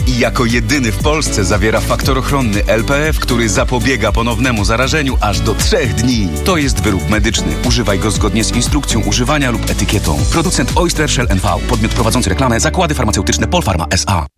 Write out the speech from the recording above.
I jako jedyny w Polsce zawiera faktor ochronny LPF, który zapobiega ponownemu zarażeniu aż do 3 dni. To jest wyrób medyczny. Używaj go zgodnie z instrukcją używania lub etykietą. Producent Oyster Shell NV. Podmiot prowadzący reklamę Zakłady Farmaceutyczne Polpharma S.A.